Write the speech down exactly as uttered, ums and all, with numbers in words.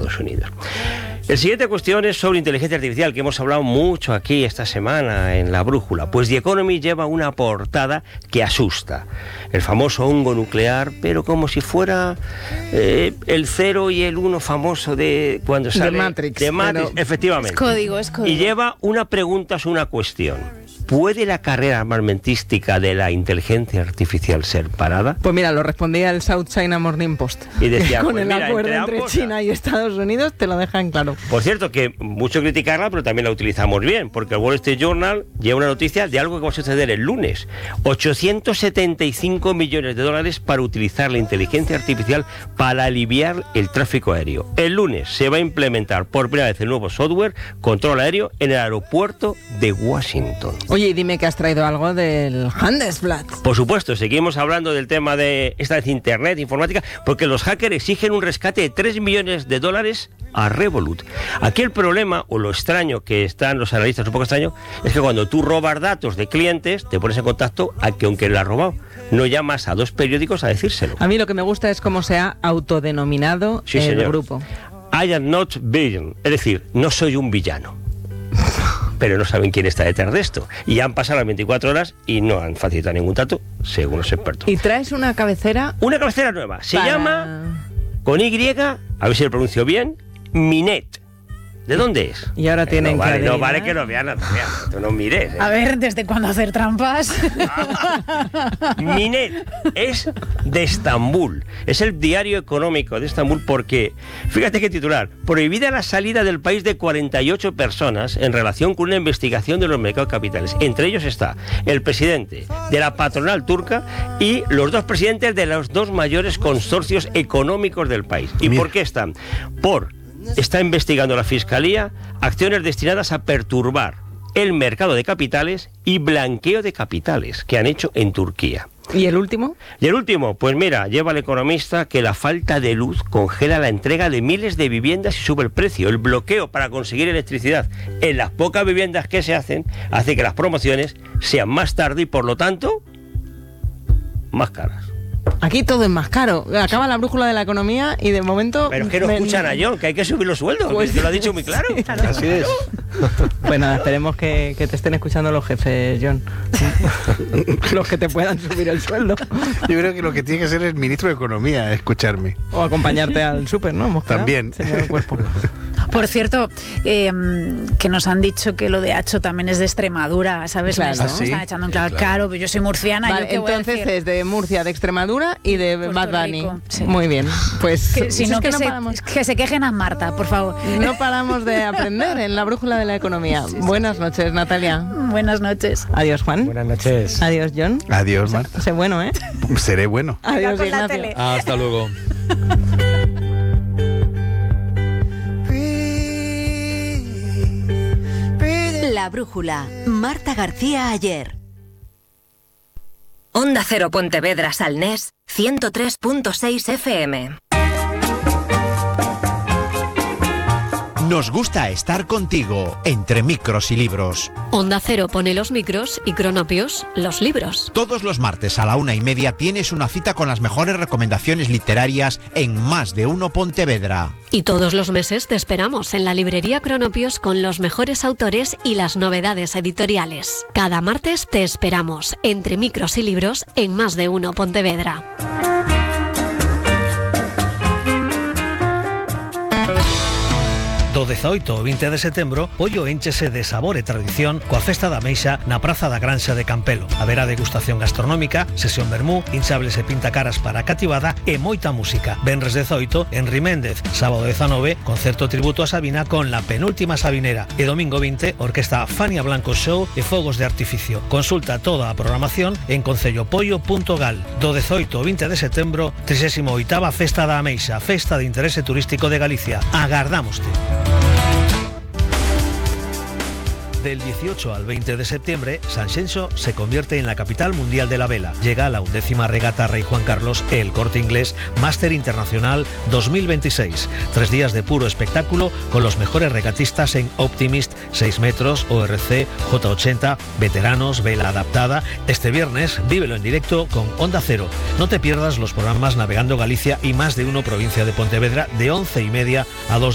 Estados Unidos. La siguiente cuestión es sobre inteligencia artificial, que hemos hablado mucho aquí esta semana en La Brújula. Pues The Economy lleva una portada que asusta. El famoso hongo nuclear, pero como si fuera eh, el cero y el uno famoso de cuando sale... De Matrix. De Matrix, pero... efectivamente. Es código, es código. Y lleva una pregunta, es una cuestión. ¿Puede la carrera armamentística de la inteligencia artificial ser parada? Pues mira, lo respondía el South China Morning Post. Y decía, con pues el mira, acuerdo entre entre, ambos, China y Estados Unidos te lo dejan claro. Por cierto, que mucho criticarla, pero también la utilizamos bien, porque el Wall Street Journal lleva una noticia de algo que va a suceder el lunes. ochocientos setenta y cinco millones de dólares para utilizar la inteligencia artificial para aliviar el tráfico aéreo. El lunes se va a implementar por primera vez el nuevo software control aéreo en el aeropuerto de Washington. Oye, y dime que has traído algo del Handelsblatt. Por supuesto, seguimos hablando del tema de esta vez Internet, informática, porque los hackers exigen un rescate de tres millones de dólares a Revolut. Aquí el problema, o lo extraño que están los analistas, un poco extraño, es que cuando tú robas datos de clientes, te pones en contacto a que aunque lo has robado, no llamas a dos periódicos a decírselo. A mí lo que me gusta es cómo se ha autodenominado Sí, el señor. grupo. I am not villain, es decir, no soy un villano. Pero no saben quién está detrás de esto. Y han pasado las veinticuatro horas y no han facilitado ningún dato, según los expertos. Y traes una cabecera... Una cabecera nueva. Se para... llama, con Y, a ver si lo pronuncio bien, Minet. ¿De dónde es? Y ahora Eh, tienen no que vale, no adivinar. vale que no vean, Natalia, tú no mires. eh. A ver, ¿desde cuándo hacer trampas? Minet es de Estambul, es el diario económico de Estambul porque, fíjate qué titular, prohibida la salida del país de cuarenta y ocho personas en relación con una investigación de los mercados capitales. Entre ellos está el presidente de la patronal turca y los dos presidentes de los dos mayores consorcios económicos del país. ¿Y Mira. por qué están? Por, está investigando la Fiscalía acciones destinadas a perturbar el mercado de capitales y blanqueo de capitales que han hecho en Turquía. ¿Y el último? Y el último, pues mira, lleva el economista que la falta de luz congela la entrega de miles de viviendas y sube el precio. El bloqueo para conseguir electricidad en las pocas viviendas que se hacen hace que las promociones sean más tarde y por lo tanto más caras. Aquí todo es más caro. Acaba la brújula de la economía y de momento... Pero es que no me- escuchan a John, que hay que subir los sueldos, Pues que lo ha dicho muy claro. sí. Así es. Pues nada, esperemos que, que te estén escuchando los jefes, John. Los que te puedan subir el sueldo. Yo creo que lo que tiene que ser el ministro de Economía, escucharme. O acompañarte al súper, ¿no? Hemos quedado, También. señor Cuerpo. Por cierto, eh, que nos han dicho que lo de Hacho también es de Extremadura, ¿sabes? Claro. Me ¿Ah, sí? están echando en claro, Sí, claro. claro, pero yo soy murciana, Vale, ¿yo qué voy a entonces decir? es de Murcia, de Extremadura y de Puerto Bad Bunny. Rico, sí. Muy bien. Pues Que, si es no, que que, no se, paramos. que se quejen a Marta, por favor. No paramos de aprender en la brújula de la economía. Buenas noches, Natalia. Buenas noches. Adiós, Juan. Buenas noches. Adiós, John. Adiós, Marta. Sé bueno, ¿eh? Seré bueno. Adiós, con la Ignacio. tele. Hasta luego. La Brújula. Marta García Ayer. Onda Cero Pontevedra Salnés, ciento tres punto seis F M. Nos gusta estar contigo, entre micros y libros. Onda Cero pone los micros y Cronopios los libros. Todos los martes a la una y media tienes una cita con las mejores recomendaciones literarias en Más de Uno Pontevedra. Y todos los meses te esperamos en la librería Cronopios con los mejores autores y las novedades editoriales. Cada martes te esperamos, entre micros y libros, en Más de Uno Pontevedra. Do dezoito ao vinte de setembro, Pollo énchese de sabor e tradición coa Festa da Meixa na Praza da Granxa de Campelo. Haberá degustación gastronómica, sesión vermú, hinchables e pintacaras para a cativada e moita música. Venres dezoito, en Riméndez. Sábado dezanove, concerto tributo a Sabina con La Penúltima Sabinera. E domingo vinte, orquesta Fania Blanco Show e fogos de artificio. Consulta toda a programación en concellopollo punto gal. Do dezoito ao vinte de setembro, trigésima oitava Festa da Ameixa, Festa de Interese Turístico de Galicia. Agardámoste. Del dieciocho al veinte de septiembre, Sanxenxo se convierte en la capital mundial de la vela. Llega la undécima regata Rey Juan Carlos, el Corte Inglés Máster Internacional dos mil veintiséis. Tres días de puro espectáculo con los mejores regatistas en Optimist, seis metros, O R C, J ochenta, veteranos, vela adaptada. Este viernes, vívelo en directo con Onda Cero. No te pierdas los programas Navegando Galicia y Más de Uno Provincia de Pontevedra de once y media a dos